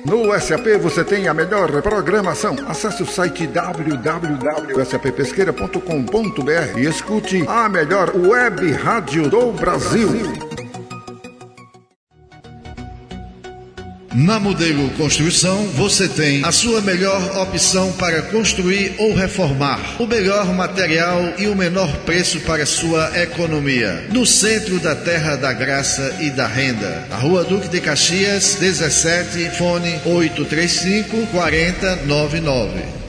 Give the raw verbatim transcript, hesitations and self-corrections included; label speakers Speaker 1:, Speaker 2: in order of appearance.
Speaker 1: No S A P você tem a melhor programação. Acesse o site w w w ponto s a p pesqueira ponto com ponto b r e escute a melhor web rádio do Brasil.
Speaker 2: Na Modelo Construção, você tem a sua melhor opção para construir ou reformar. O melhor material e o menor preço para sua economia. No centro da Terra da Graça e da Renda. A Rua Duque de Caxias, dezessete, fone oito três cinco, quatro zero nove nove.